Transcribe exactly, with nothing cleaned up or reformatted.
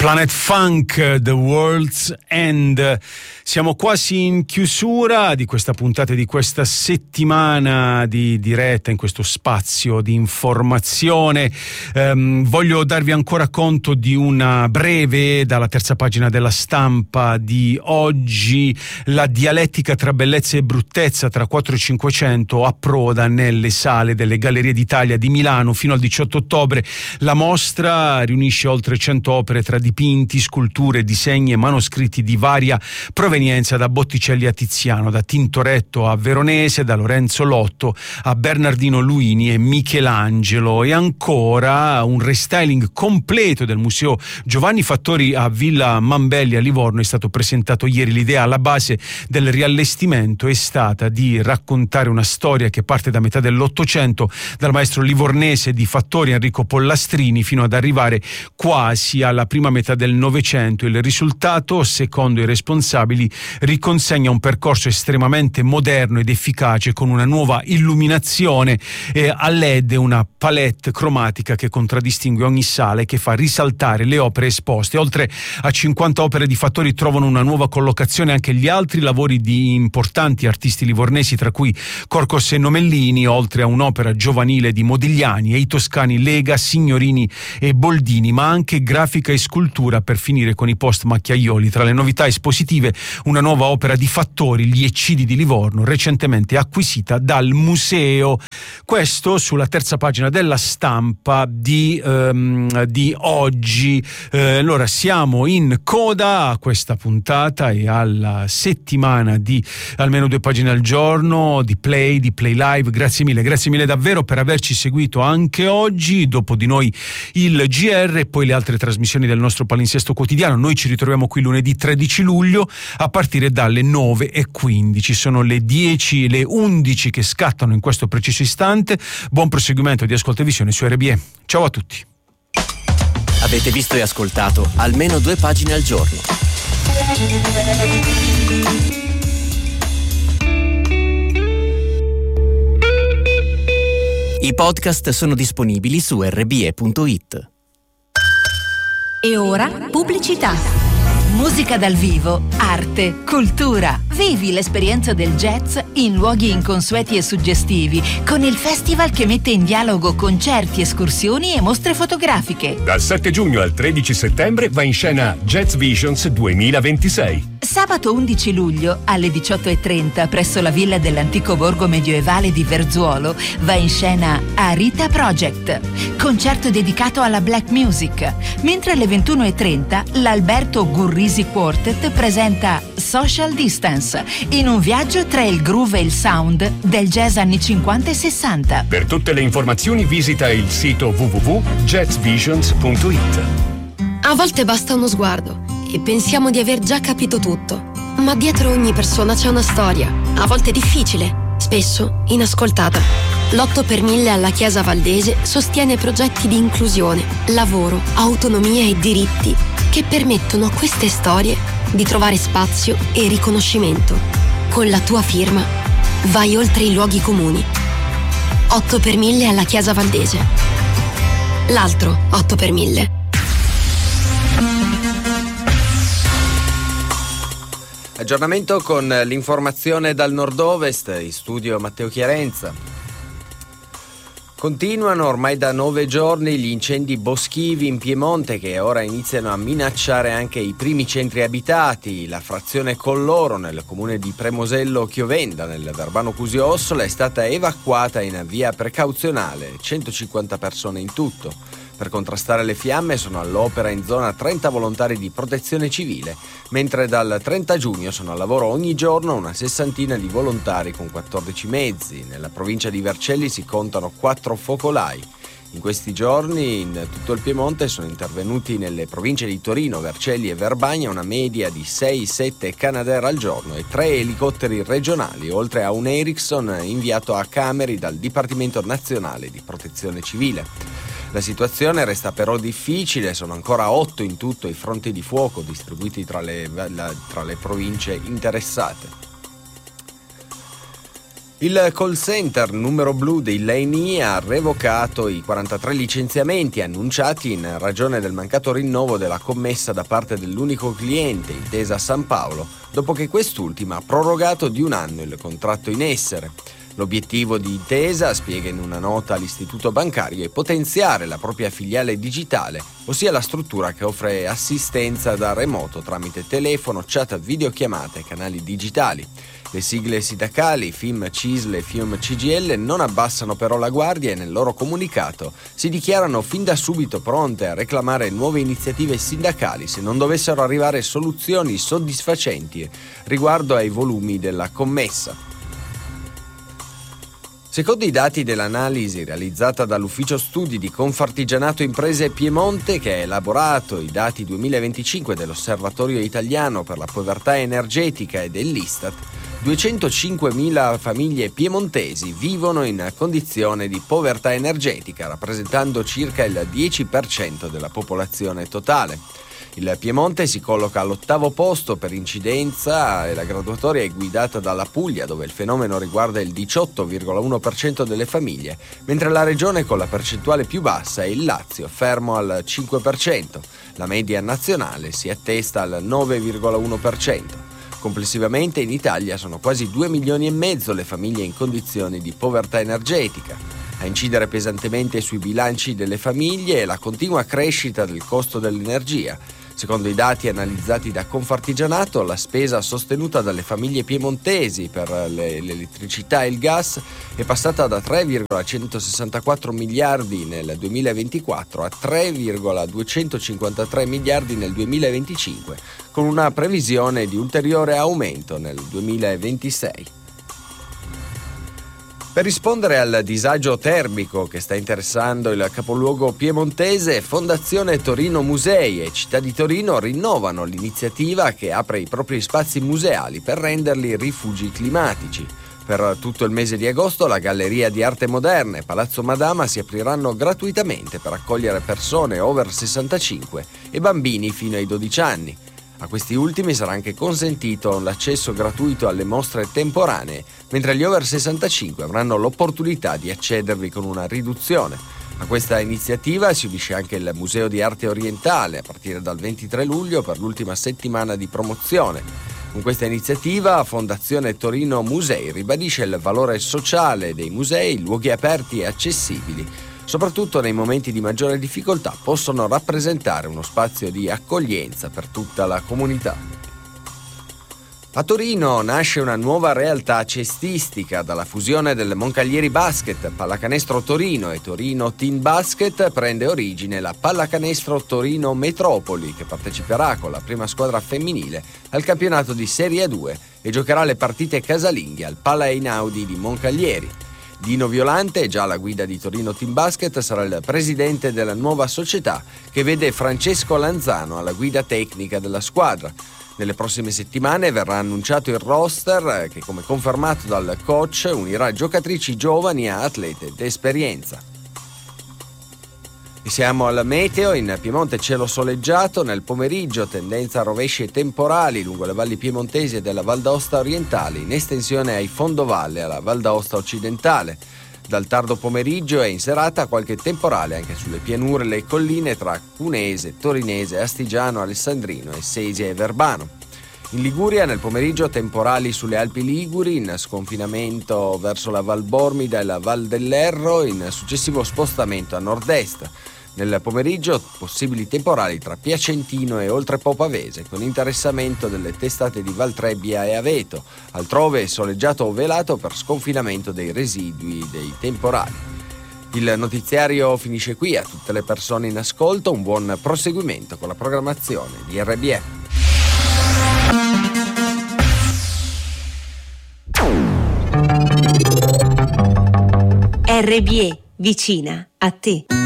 Planet Funk, The World's End. Siamo quasi in chiusura di questa puntata, di questa settimana di diretta in questo spazio di informazione. Um, voglio darvi ancora conto di una breve, dalla terza pagina della Stampa di oggi: la dialettica tra bellezza e bruttezza tra quattro e cinquecento approda nelle sale delle Gallerie d'Italia di Milano fino al diciotto ottobre. La mostra riunisce oltre cento opere tra dipinti, sculture, disegni e manoscritti di varia provenienza, da Botticelli a Tiziano, da Tintoretto a Veronese, da Lorenzo Lotto a Bernardino Luini e Michelangelo. E ancora un restyling completo del Museo Giovanni Fattori a Villa Mambelli a Livorno è stato presentato ieri. L'idea alla base del riallestimento è stata di raccontare una storia che parte da metà dell'Ottocento, dal maestro livornese di Fattori Enrico Pollastrini, fino ad arrivare quasi alla prima metà del Novecento. Il risultato, secondo i responsabili, riconsegna un percorso estremamente moderno ed efficace, con una nuova illuminazione eh, a L E D e una palette cromatica che contraddistingue ogni sala e che fa risaltare le opere esposte. Oltre a cinquanta opere di Fattori trovano una nuova collocazione anche gli altri lavori di importanti artisti livornesi, tra cui Corcos e Nomellini, oltre a un'opera giovanile di Modigliani e i toscani Lega, Signorini e Boldini, ma anche grafica e scultura, per finire con i post Macchiaioli. Tra le novità espositive, una nuova opera di Fattori, Gli Eccidi di Livorno, recentemente acquisita dal museo. Questo sulla terza pagina della Stampa di, um, di oggi. Eh, allora siamo in coda a questa puntata e alla settimana di almeno due pagine al giorno di Play, di Play Live. Grazie mille, grazie mille davvero per averci seguito anche oggi. Dopo di noi il G R e poi le altre trasmissioni del nostro palinsesto quotidiano. Noi ci ritroviamo qui lunedì tredici luglio a partire dalle nove e quindici. Sono le dieci, le undici che scattano in questo preciso istante. Buon proseguimento di ascolto e visione su R B E. Ciao a tutti. Avete visto e ascoltato almeno due pagine al giorno. I podcast sono disponibili su r b e punto i t. E ora pubblicità. Musica dal vivo, arte, cultura. Vivi l'esperienza del jazz in luoghi inconsueti e suggestivi, con il festival che mette in dialogo concerti, escursioni e mostre fotografiche. Dal sette giugno al tredici settembre va in scena Jazz Visions duemilaventisei. Sabato undici luglio alle diciotto e trenta presso la villa dell'antico borgo medioevale di Verzuolo va in scena Arita Project, concerto dedicato alla black music, mentre alle ventuno e trenta l'Alberto Gurrisi Quartet presenta Social Distance, in un viaggio tra il groove e il sound del jazz anni cinquanta e sessanta. Per tutte le informazioni visita il sito w w w punto jazz visions punto i t. A volte basta uno sguardo e pensiamo di aver già capito tutto, ma dietro ogni persona c'è una storia, a volte difficile, spesso inascoltata. L'otto per mille alla Chiesa Valdese sostiene progetti di inclusione, lavoro, autonomia e diritti che permettono a queste storie di trovare spazio e riconoscimento. Con la tua firma vai oltre i luoghi comuni. otto per mille alla Chiesa Valdese. L'altro otto per mille. Aggiornamento con l'informazione dal nord-ovest, in studio Matteo Chiarenza. Continuano ormai da nove giorni gli incendi boschivi in Piemonte, che ora iniziano a minacciare anche i primi centri abitati. La frazione Colloro, nel comune di Premosello Chiovenda, nel Verbano Cusio Ossola, è stata evacuata in via precauzionale, centocinquanta persone in tutto. Per contrastare le fiamme sono all'opera in zona trenta volontari di protezione civile, mentre dal trenta giugno sono a lavoro ogni giorno una sessantina di volontari con quattordici mezzi. Nella provincia di Vercelli si contano quattro focolai. In questi giorni in tutto il Piemonte sono intervenuti nelle province di Torino, Vercelli e Verbagna una media di sei sette Canadair al giorno e tre elicotteri regionali, oltre a un Ericsson inviato a Cameri dal Dipartimento Nazionale di Protezione Civile. La situazione resta però difficile, sono ancora otto in tutto i fronti di fuoco distribuiti tra le, la, tra le province interessate. Il call center numero blu dei Leni ha revocato i quarantatré licenziamenti annunciati in ragione del mancato rinnovo della commessa da parte dell'unico cliente, Intesa San Paolo, dopo che quest'ultima ha prorogato di un anno il contratto in essere. L'obiettivo di Intesa, spiega in una nota all'istituto bancario, è potenziare la propria filiale digitale, ossia la struttura che offre assistenza da remoto tramite telefono, chat, videochiamate e canali digitali. Le sigle sindacali F I M, C I S L e F I O M C G I L non abbassano però la guardia e nel loro comunicato si dichiarano fin da subito pronte a reclamare nuove iniziative sindacali se non dovessero arrivare soluzioni soddisfacenti riguardo ai volumi della commessa. Secondo i dati dell'analisi realizzata dall'Ufficio Studi di Confartigianato Imprese Piemonte, che ha elaborato i dati duemilaventicinque dell'Osservatorio Italiano per la Povertà Energetica e dell'Istat, duecentocinquemila famiglie piemontesi vivono in condizione di povertà energetica, rappresentando circa il dieci per cento della popolazione totale. Il Piemonte si colloca all'ottavo posto per incidenza e la graduatoria è guidata dalla Puglia, dove il fenomeno riguarda il diciotto virgola uno per cento delle famiglie, mentre la regione con la percentuale più bassa è il Lazio, fermo al cinque per cento. La media nazionale si attesta al nove virgola uno per cento. Complessivamente in Italia sono quasi due milioni e mezzo le famiglie in condizioni di povertà energetica. A incidere pesantemente sui bilanci delle famiglie è la continua crescita del costo dell'energia. Secondo i dati analizzati da Confartigianato, la spesa sostenuta dalle famiglie piemontesi per le, l'elettricità e il gas è passata da tre virgola centosessantaquattro miliardi nel duemilaventiquattro a tre virgola duecentocinquantatré miliardi nel duemilaventicinque, con una previsione di ulteriore aumento nel duemilaventisei. Per rispondere al disagio termico che sta interessando il capoluogo piemontese, Fondazione Torino Musei e Città di Torino rinnovano l'iniziativa che apre i propri spazi museali per renderli rifugi climatici. Per tutto il mese di agosto la Galleria di Arte Moderna e Palazzo Madama si apriranno gratuitamente per accogliere persone over sessantacinque e bambini fino ai dodici anni. A questi ultimi sarà anche consentito l'accesso gratuito alle mostre temporanee, mentre gli over sessantacinque avranno l'opportunità di accedervi con una riduzione. A questa iniziativa si unisce anche il Museo di Arte Orientale a partire dal ventitré luglio per l'ultima settimana di promozione. Con questa iniziativa Fondazione Torino Musei ribadisce il valore sociale dei musei, luoghi aperti e accessibili. Soprattutto nei momenti di maggiore difficoltà possono rappresentare uno spazio di accoglienza per tutta la comunità. A Torino nasce una nuova realtà cestistica dalla fusione del Moncaglieri Basket, Pallacanestro Torino e Torino Teen Basket prende origine la Pallacanestro Torino Metropoli, che parteciperà con la prima squadra femminile al campionato di Serie due e giocherà le partite casalinghe al Palla Einaudi di Moncaglieri. Dino Violante, già alla guida di Torino Team Basket, sarà il presidente della nuova società che vede Francesco Lanzano alla guida tecnica della squadra. Nelle prossime settimane verrà annunciato il roster che, come confermato dal coach, unirà giocatrici giovani a atlete d'esperienza. E siamo al meteo. In Piemonte cielo soleggiato, nel pomeriggio tendenza a rovesci e temporali lungo le valli piemontesi e della Val d'Aosta orientale, in estensione ai fondovalle alla Val d'Aosta occidentale. Dal tardo pomeriggio e in serata qualche temporale anche sulle pianure e le colline tra Cunese, Torinese, Astigiano, Alessandrino e Sesia e Verbano. In Liguria nel pomeriggio temporali sulle Alpi Liguri, in sconfinamento verso la Val Bormida e la Val dell'Erro, in successivo spostamento a nord-est. Nel pomeriggio possibili temporali tra Piacentino e Oltrepo Pavese, con interessamento delle testate di Valtrebbia e Aveto, altrove soleggiato o velato per sconfinamento dei residui dei temporali. Il notiziario finisce qui. A tutte le persone in ascolto un buon proseguimento con la programmazione di R B E. R B E, vicina a te.